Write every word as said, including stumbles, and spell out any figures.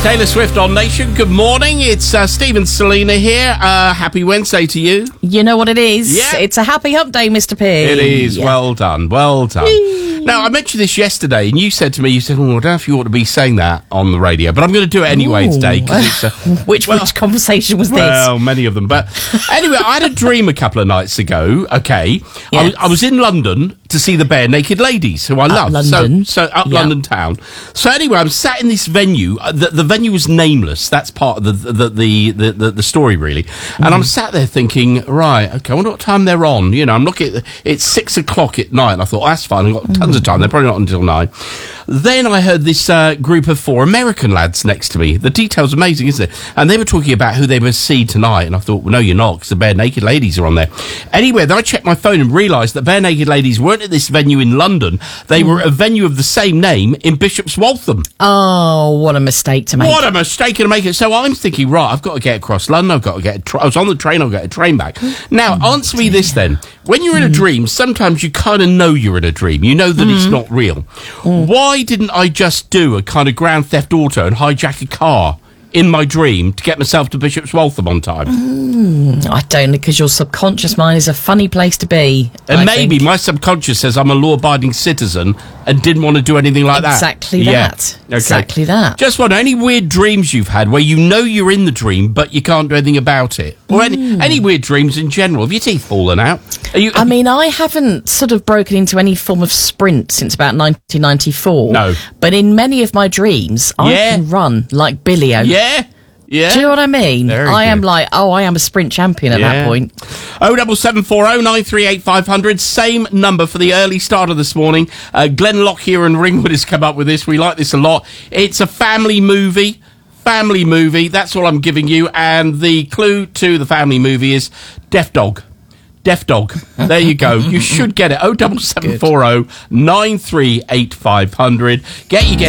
Taylor Swift on Nation. Good morning. It's uh, Steve and Selena here. Uh, happy Wednesday to you. You know what it is. Yeah. It's a happy hump day, Mister P. It is. Yeah. Well done. Well done. Now, I mentioned this yesterday, and you said to me, you said, oh, I don't know if you ought to be saying that on the radio, but I'm going to do it anyway Ooh. today. 'Cause it's, uh, which, well, which conversation was this? Well, many of them. But anyway, I had a dream a couple of nights ago, okay? Yes. I, was, I was in London to see the Bare Naked Ladies, who I Up love. London. So, so up Yeah. London town. So anyway, I'm sat in this venue. Uh, the, the venue was nameless. That's part of the the the, the, the, the story, really. And Mm. I'm sat there thinking, right, okay, I wonder what time they're on. You know, I'm looking at, it's six o'clock at night, and I thought, oh, that's fine, I've got tons of time. They're probably not until nine. Then I heard this uh, group of four American lads next to me. The detail's amazing, isn't it? And they were talking about who they were see tonight, and I thought, well, no, you're not, because the Bare Naked Ladies are on there. Anyway, then I checked my phone and realised that Bare Naked Ladies weren't at this venue in London. They were at a venue of the same name in Bishop's Waltham. Oh, what a mistake to make. What a mistake to make it. So I'm thinking, right, I've got to get across London. I've got to get a tra- I was on the train. I'll get a train back. Now, answer me this then. When you're in a dream, sometimes you kind of know you're in a dream. You know that it's not real. Why didn't I just do a kind of Grand Theft Auto and hijack a car in my dream to get myself to Bishop's Waltham on time? I don't know, because your subconscious mind is a funny place to be. And I maybe think. my subconscious says I'm a law-abiding citizen and didn't want to do anything like that. Exactly Yeah. that. Okay. Exactly that. Just wonder, any weird dreams you've had where you know you're in the dream, but you can't do anything about it? Or any, any weird dreams in general? Have your teeth fallen out? Are you, I mean, I haven't sort of broken into any form of sprint since about nineteen ninety-four. No. But in many of my dreams, I Yeah. can run like Billy O. yeah? Yeah? Do you know what I mean? Very I am good. like, oh, I am a sprint champion at that point. Oh, double seven four oh nine three eight five hundred. Same number for the early starter this morning. Uh, Glenn Lockyer and Ringwood has come up with this. We like this a lot. It's a family movie. Family movie. That's all I'm giving you. And the clue to the family movie is Deaf Dog. Deaf Dog. There you go. You should get it. oh double seven four oh nine three eight five hundred. Get your guess.